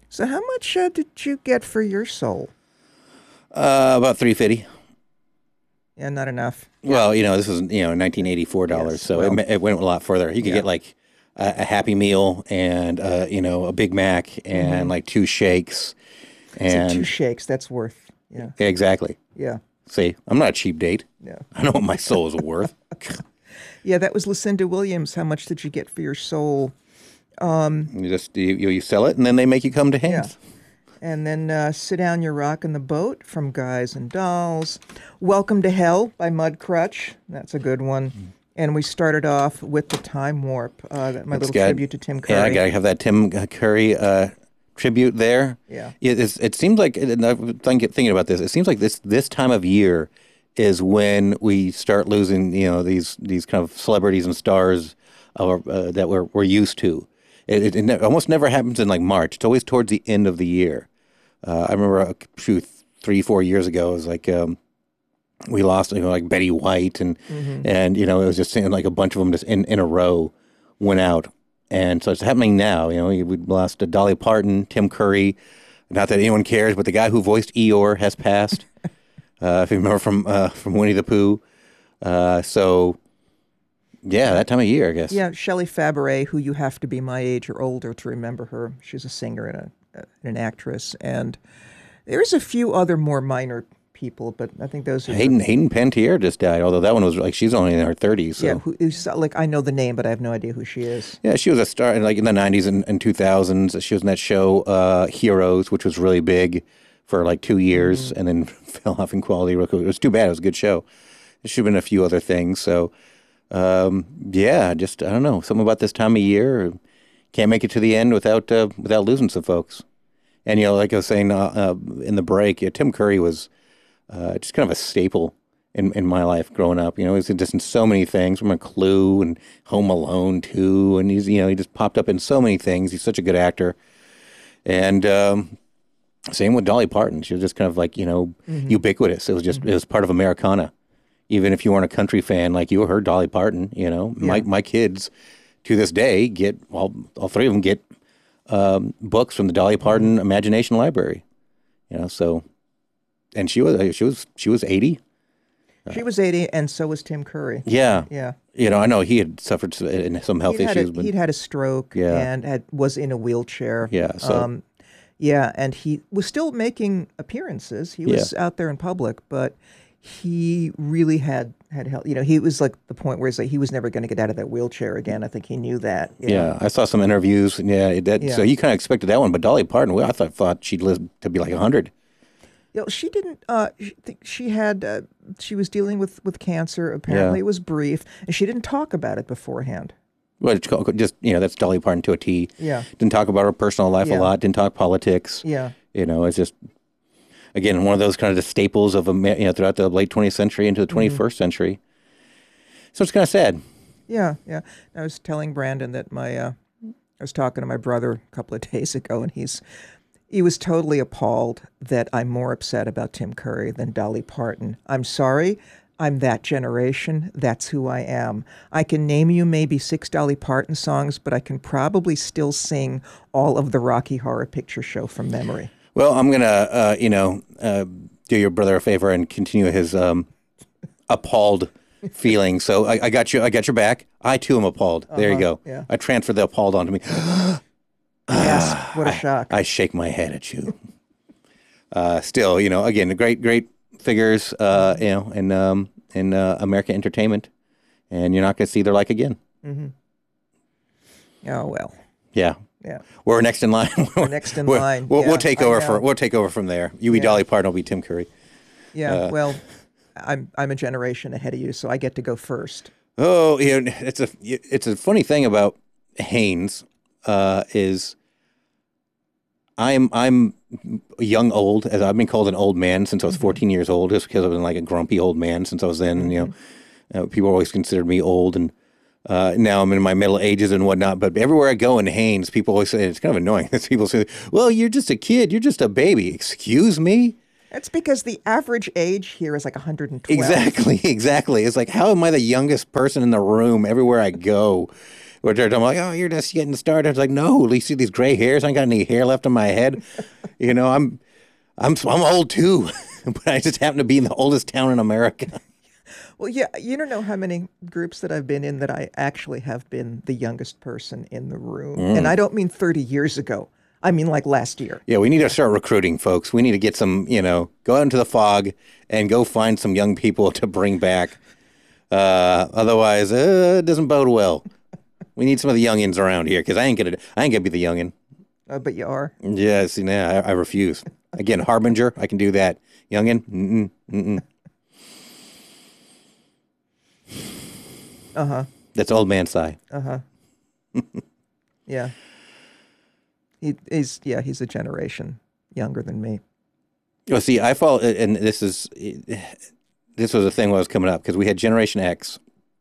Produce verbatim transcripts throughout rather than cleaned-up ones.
So how much uh, did you get for your soul? Uh, about three fifty. Yeah, not enough. Yeah. Well, you know, this was you know nineteen eighty four dollars, Yes. so it Well, ma- it went a lot further. You could yeah. get like a, a Happy Meal and uh, you know a Big Mac and Mm-hmm. like two shakes See, two and shakes, that's worth. Yeah. exactly. Yeah. See, I'm not a cheap date. Yeah. I know what my soul is worth. Yeah, that was Lucinda Williams. How much did you get for your soul? You just you, you sell it and then they make you come to Yeah. Hanes. And then uh, Sit Down, You're Rockin' the Boat from Guys and Dolls. Welcome to Hell by Mudcrutch. That's a good one. And we started off with The Time Warp, uh, my It's little got- tribute to Tim Curry. Yeah, I gotta have that Tim Curry uh, tribute there. Yeah. It, it's, it seems like, and I'm think- thinking about this, it seems like this this time of year is when we start losing, you know, these these kind of celebrities and stars of, uh, that we're we're used to. It, it, it ne- almost never happens in like March. It's always towards the end of the year. Uh, I remember a few three four years ago, it was like. Um, we lost, you know, like Betty White, and and you know, it was just seeing like a bunch of them just in, in a row went out, and so it's happening now. You know, we lost uh, Dolly Parton, Tim Curry. Not that anyone cares, but the guy who voiced Eeyore has passed. uh, if you remember from uh, from Winnie the Pooh. Uh, so yeah, that time of year, I guess. Yeah, Shelley Fabaret, who you have to be my age or older to remember her. She's a singer and, a, and an actress. And there's a few other more minor people, but I think those are the- Hayden Hayden Panettiere just died, although that one was like she's only in her thirties. So. yeah, who, who's, like I know the name, but I have no idea who she is. Yeah, she was a star like in the nineties and, and two thousands. She was in that show uh, Heroes, which was really big for like two years and then fell off in quality real quick. It was too bad. It was a good show. There should have been a few other things. So, um, yeah, just, I don't know, something about this time of year. Can't make it to the end without uh, without losing some folks. And, you know, like I was saying uh, uh, in the break, yeah, Tim Curry was uh, just kind of a staple in, in my life growing up. You know, he's just in so many things, from a Clue and Home Alone too, and he's you know he just popped up in so many things. He's such a good actor, and um, same with Dolly Parton. She was just kind of like you know ubiquitous. It was just it was part of Americana. Even if you weren't a country fan, like you heard Dolly Parton, you know, my my kids to this day get all all three of them get um, books from the Dolly Parton Imagination Library. You know, so and she was she was she was eighty. She was eighty, and so was Tim Curry. Yeah. Yeah. You know, I know he had suffered s- in some health He'd had, issues, a, but he'd had a stroke Yeah. and had, was in a wheelchair. Yeah, so- Um, yeah, and he was still making appearances. He was out there in public, but he really had had health. You know, he was like the point where he's like he was never going to get out of that wheelchair again. I think he knew that. you know. yeah, I saw some interviews. And yeah, it- that, Yeah. so you kind of expected that one, but Dolly Parton, well, I thought thought she'd live to be like a hundred. You know, she didn't. Uh, she, th- she had. Uh, she was dealing with with cancer. Apparently, Yeah. it was brief, and she didn't talk about it beforehand. Well, it's called- just you know, that's Dolly Parton to a T. Yeah. Didn't talk about her personal life Yeah. a lot. Didn't talk politics. Yeah. You know, it's just again one of those kind of the staples of Amer- you know throughout the late twentieth century into the twenty first century. So it's kind of sad. Yeah, yeah. I was telling Brandon that my uh, I was talking to my brother a couple of days ago, and he's he was totally appalled that I'm more upset about Tim Curry than Dolly Parton. I'm sorry. I'm that generation. That's who I am. I can name you maybe six Dolly Parton songs, but I can probably still sing all of the Rocky Horror Picture Show from memory. Well, I'm gonna uh, you know uh, do your brother a favor and continue his um, appalled feeling. So I, I got you. I got your back. I too am appalled. There you go. yeah. I transferred the appalled onto me. Yes, what a shock. I shake my head at you. uh, still, you know, again, great, great figures, uh, you know, in um, in uh, American entertainment, and you're not going to see their like again. Oh well. Yeah, Yeah. we're next in line. We're next in We'll, line. we'll, Yeah, we'll take I over know. for we'll take over from there. You be Yeah. Dolly Parton, I'll be Tim Curry. Yeah. Uh, well, I'm I'm a generation ahead of you, so I get to go first. Oh, you know, it's a it's a funny thing about Haynes uh, is I'm I'm young old, as I've been called an old man since I was fourteen years old, just because I've been like a grumpy old man since I was then. And, you know, uh, people always considered me old, and uh, now I'm in my middle ages and whatnot. But everywhere I go in Haynes, people always say it's kind of annoying. People say, "Well, you're just a kid. You're just a baby." Excuse me. That's because the average age here is like one hundred twelve. Exactly, exactly. It's like, how am I the youngest person in the room everywhere I go? Or they're talking like, oh, you're just getting started. It's like, no, at least see these gray hairs. I ain't got any hair left on my head. You know, I'm, I'm, I'm old too, but I just happen to be in the oldest town in America. Well, yeah, you don't know how many groups that I've been in that I actually have been the youngest person in the room. Mm. And I don't mean thirty years ago. I mean like last year. Yeah, we need to start recruiting, folks. We need to get some, you know, go out into the fog and go find some young people to bring back. Uh, otherwise, uh, it doesn't bode well. We need some of the youngins around here because I ain't gonna, I ain't gonna be the youngin. Uh, but you are. Yeah, see, now I, I refuse. Again, Harbinger, I can do that. Youngin, mm-mm, mm-mm. Uh-huh. That's old man sigh. Uh-huh. Yeah. He, he's, yeah, he's a generation younger than me. Well, see, I fall, and this is, this was a thing when I was coming up because we had Generation X,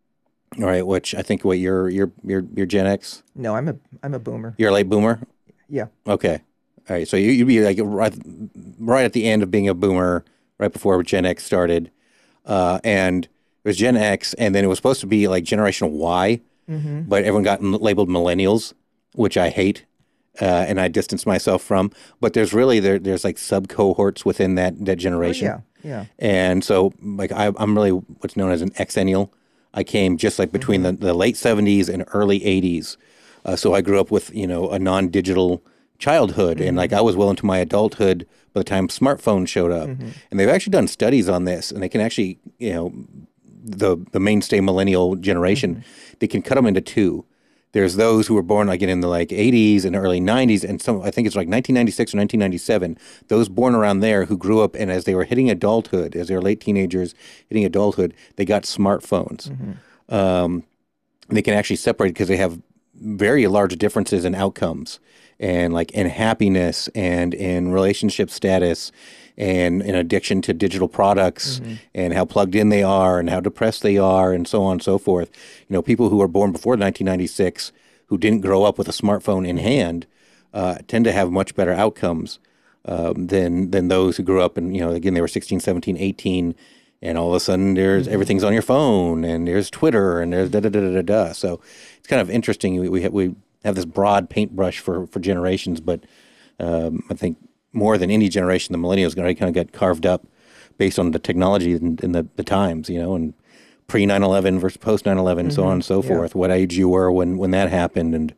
all right, which I think what you're, you're, you're, you're Gen X? No, I'm a, I'm a boomer. You're a late boomer? Yeah. Okay. All right. So you, you'd be like right, right at the end of being a boomer, right before Gen X started. Uh, and it was Gen X, and then it was supposed to be like Generation Y, mm-hmm. but everyone got labeled millennials, which I hate, uh, and I distance myself from. But there's really, there, there's like sub-cohorts within that, that generation. Oh, yeah, yeah. And so like I, I'm really what's known as an Xennial. I came just like between mm-hmm. the, the late seventies and early eighties. Uh, so I grew up with, you know, a non-digital childhood, mm-hmm. and like I was well into my adulthood by the time smartphones showed up. Mm-hmm. And they've actually done studies on this, and they can actually, you know, the the mainstay millennial generation, mm-hmm. they can cut them into two. There's those who were born like in the like eighties and early nineties, and some I think it's like nineteen ninety-six or nineteen ninety-seven. Those born around there who grew up, and as they were hitting adulthood, as they were late teenagers hitting adulthood, they got smartphones. Mm-hmm. Um, they can actually separate because they have very large differences in outcomes and like in happiness and in relationship status and in addiction to digital products, mm-hmm. and how plugged in they are and how depressed they are and so on and so forth. You know, people who were born before nineteen ninety-six who didn't grow up with a smartphone in hand uh, tend to have much better outcomes um, than than those who grew up and, you know, again, they were sixteen, seventeen, eighteen, and all of a sudden there's mm-hmm. everything's on your phone and there's Twitter and there's da da da da da da. So it's kind of interesting. We we have, we have this broad paintbrush for, for generations, but um, I think more than any generation, the millennials already kind of got carved up based on the technology and, and the, the times, you know, and pre nine eleven versus post nine eleven, mm-hmm. so on and so yeah. forth, what age you were when, when that happened. And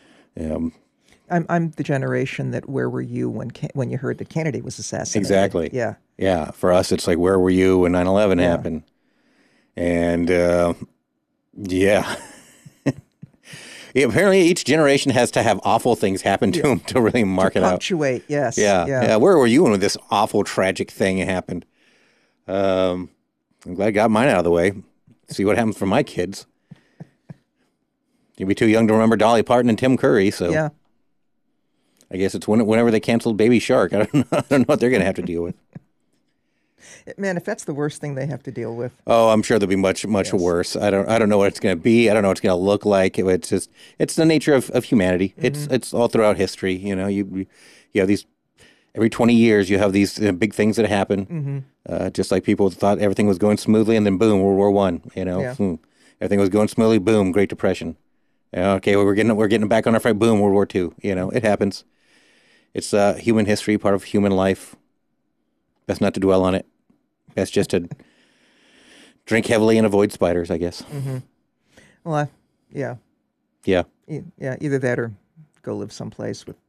um, I'm I'm the generation that where were you when when you heard that Kennedy was assassinated? Exactly. Yeah. Yeah. For us, it's like, where were you when nine eleven yeah. happened? And uh, yeah. Yeah, apparently each generation has to have awful things happen to yeah. them to really mark to it out. Punctuate, yes. Yeah, yeah, yeah. Where were you when this awful, tragic thing happened? Um, I'm glad I got mine out of the way. See what happens for my kids. You'd be too young to remember Dolly Parton and Tim Curry, so yeah. I guess it's when, whenever they canceled Baby Shark. I don't know, I don't know what they're going to have to deal with. Man, if that's the worst thing they have to deal with. Oh, I'm sure there'll be much, much yes. worse. I don't, I don't know what it's going to be. I don't know what it's going to look like. It's just, it's the nature of, of humanity. Mm-hmm. It's, it's all throughout history. You know, you, you have these, every twenty years you have these uh, big things that happen. Mm-hmm. Uh, just like people thought everything was going smoothly, and then boom, World War One. You know, yeah. hmm. everything was going smoothly. Boom, Great Depression. You know, okay, well, we're getting, we're getting back on our fight. Boom, World War Two. You know, it happens. It's uh, human history, part of human life. Best not to dwell on it. Best just to drink heavily and avoid spiders, I guess. Mm-hmm. Well, I, yeah. Yeah. E- yeah, either that or go live someplace with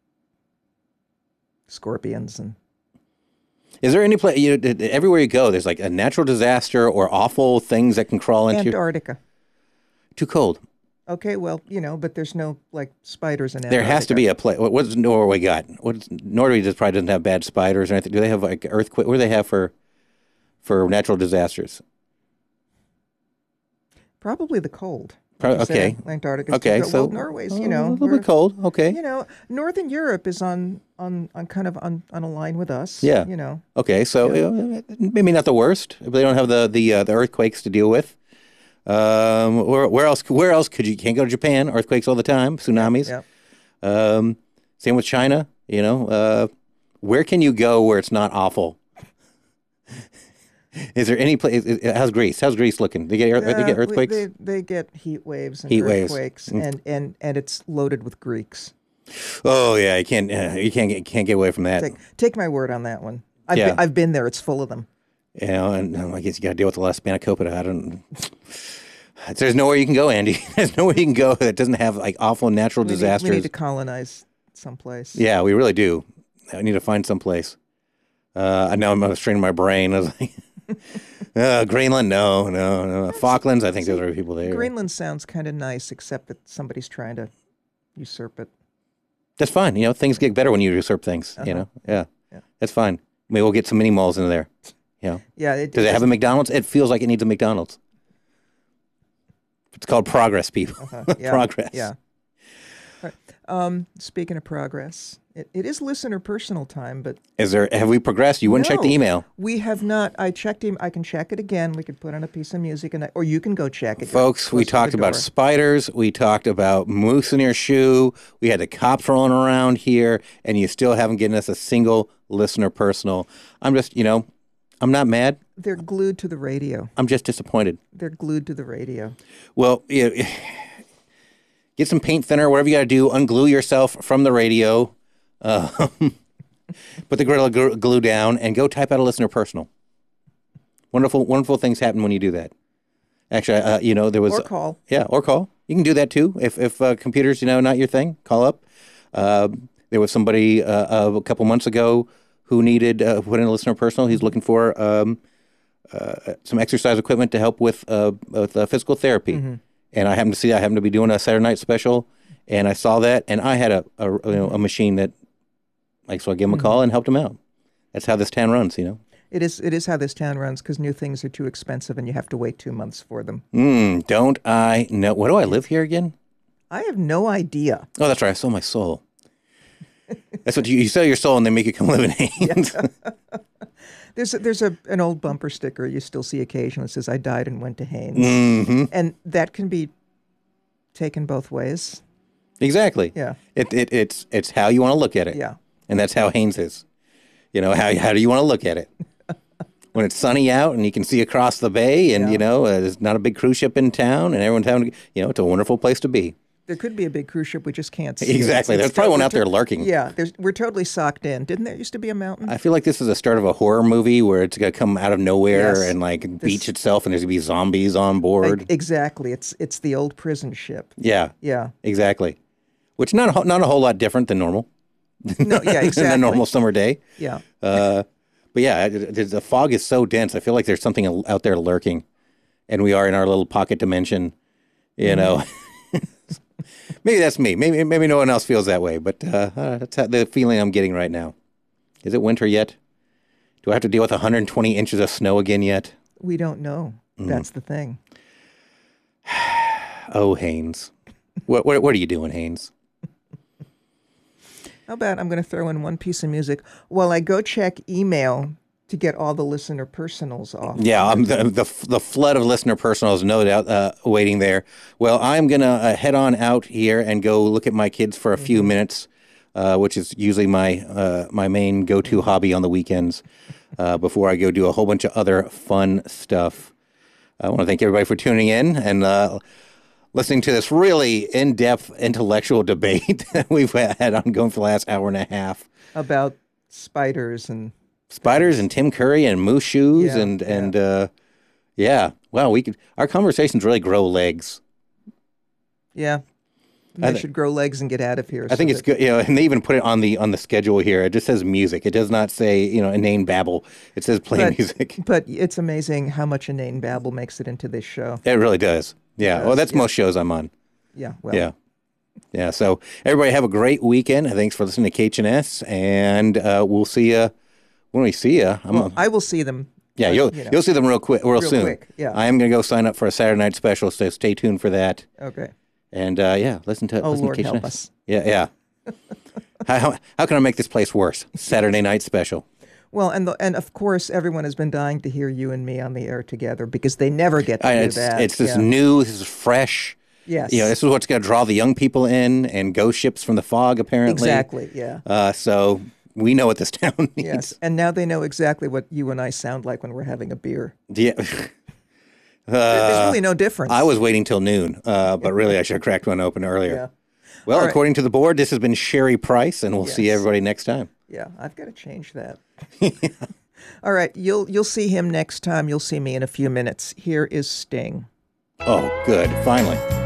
scorpions. And is there any place, you know, everywhere you go, there's like a natural disaster or awful things that can crawl into Antarctica. Too cold. Okay, well, you know, but there's no, like, spiders in Antarctica. There has to be a place. What, what's Norway got? What's, Norway just probably doesn't have bad spiders or anything. Do they have, like, earthquake? What do they have for... for natural disasters? Probably the cold. Pro- okay. Antarctica. Okay, so well, Norway's, you know, a little bit cold. Okay. You know, Northern Europe is on on, on kind of on, on a line with us. Yeah. You know. Okay, so yeah. you know, maybe not the worst. But they don't have the the uh, the earthquakes to deal with. Um, where where else? Where else could you? Can't go to Japan. Earthquakes all the time. Tsunamis. Yeah. Um, same with China. You know, uh, where can you go where it's not awful? Is there any place? How's Greece? How's Greece looking? They get, they get Uh, we- earthquakes? They, they get heat waves and Heat waves. earthquakes, and, and, and it's loaded with Greeks. Oh, yeah. You can't, uh, you can't, get, can't get away from that. Take, take my word on that one. I've, Yeah. been, I've been there. It's full of them. You know, and um, I guess you got to deal with a lot of spanakopita. I don't. There's nowhere you can go, Andy. There's nowhere you can go that doesn't have like awful natural We need, disasters. we need to colonize someplace. Yeah, we really do. I need to find some place. Uh, I know I'm straining my brain. I was like, uh, Greenland, no, no, no. Falklands, I think those are people there. Greenland sounds kind of nice, except that somebody's trying to usurp it. That's fine. You know, things get better when you usurp things. You know, yeah, Yeah. that's fine. Maybe we'll get some mini malls into there. You know, Yeah. It, does it have a McDonald's? It feels like it needs a McDonald's. It's called progress, people. Uh, yeah, Progress. Yeah. All right. Um, speaking of progress, it, it is listener personal time, but Is there? Have we progressed? You wouldn't check the No. email. we have not. I checked him. I can check it again. We could put on a piece of music, and I, or you can go check it, Folks, we close to talked the about door. spiders. We talked about moose in your shoe. We had the cops rolling around here, and you still haven't given us a single listener personal. I'm just, you know, I'm not mad. They're glued to the radio. I'm just disappointed. They're glued to the radio. Well, yeah, get some paint thinner, whatever you got to do. Unglue yourself from the radio. Uh, put the Gorilla Glu glue down and go type out a listener personal. Wonderful, wonderful things happen when you do that. Actually, uh, you know, there was Or call. Yeah, or call. You can do that too. If if uh, computers, you know, not your thing, call up. Uh, there was somebody uh, uh, a couple months ago who needed uh, put in a listener personal. He's looking for um, uh, some exercise equipment to help with uh, with uh, physical therapy. Mm-hmm. And I happened to see I happened to be doing a Saturday night special, and I saw that, and I had a a, you know, a machine that, like, so I gave him a call and helped him out. That's how this town runs, you know. It is. It is how this town runs because new things are too expensive, and you have to wait two months for them. Mm, don't I know? What do I live here again? I have no idea. Oh, that's right. I sold my soul. That's what you, you sell your soul, and they make you come live in Haynes. There's a, there's a an old bumper sticker you still see occasionally that says "I died and went to Haynes," Mm-hmm. and that can be taken both ways. Exactly. Yeah. It, it it's it's how you want to look at it. Yeah. And that's how Haynes is. You know, how how do you want to look at it? When it's sunny out and you can see across the bay, and Yeah. you know, uh, there's not a big cruise ship in town, and everyone's having, you know, it's a wonderful place to be. There could be a big cruise ship we just can't see. Exactly. It's- There's it's probably to- one we're out there to- lurking. Yeah, there's, we're totally socked in. Didn't there used to be a mountain? I feel like this is the start of a horror movie where it's gonna come out of nowhere Yes. and like beach itself, and there's gonna be zombies on board. Exactly. It's it's the old prison ship. yeah. Yeah. Exactly. Which not a, whole- not a whole lot different than normal. No. Yeah. than Exactly. a normal summer day. Yeah. Uh, but yeah, it- it- the fog is so dense. I feel like there's something out there lurking, and we are in our little pocket dimension. You know, maybe that's me. Maybe maybe no one else feels that way, but uh, uh, that's how, the feeling I'm getting right now. Is it winter yet? Do I have to deal with one hundred twenty inches of snow again yet? We don't know. Mm. That's the thing. Oh, Haynes, what what what are you doing, Haynes? How about I'm going to throw in one piece of music while I go check email to get all the listener personals off. Yeah, um, the, the the flood of listener personals, no doubt, uh, waiting there. Well, I'm gonna uh, head on out here and go look at my kids for a few minutes, uh, which is usually my uh, my main go-to hobby on the weekends. Uh, before I go do a whole bunch of other fun stuff, I want to thank everybody for tuning in and uh, listening to this really in-depth intellectual debate that we've had ongoing for the last hour and a half. About spiders and Spiders and Tim Curry and moose shoes Yeah, and yeah. and uh, yeah, wow, we could our conversations really grow legs. yeah. I They thi- should grow legs and get out of here. I think so it's that- good, you know, and they even put it on the on the schedule here. It just says music. It does not say, you know, inane babble. It says play But- music. But it's amazing how much inane babble makes it into this show. It really does. Yeah. does, Well, that's yeah. most shows I'm on. Yeah. Well. Yeah. Yeah. So everybody have a great weekend. Thanks for listening to K H N S, and uh, we'll see you when we see you. I'm Well, a- I will see them. yeah, but, you'll you know. you'll see them real quick, real, Real soon. quick, yeah. I am gonna go sign up for a Saturday night special, so stay tuned for that. Okay. And uh, yeah, listen to Oh, listen Lord to K H N S. help us. Yeah, yeah. how, how how can I make this place worse? Saturday night special. Well, and the, and of course, everyone has been dying to hear you and me on the air together because they never get to I- do it's that. it's this Yeah. new, this is fresh. Yes. You know, this is what's going to draw the young people in and ghost ships from the fog, apparently. Exactly. Yeah. Uh, so we know what this town needs. Yes, and now they know exactly what you and I sound like when we're having a beer. Yeah. There's really no difference. I was waiting till noon, uh, but really I should have cracked one open earlier. Yeah. Well, All right. according to the board, this has been Sherry Price, and we'll see Yes. everybody next time. Yeah, I've got to change that. All right, you'll you'll see him next time. You'll see me in a few minutes. Here is Sting. Oh, good. Finally.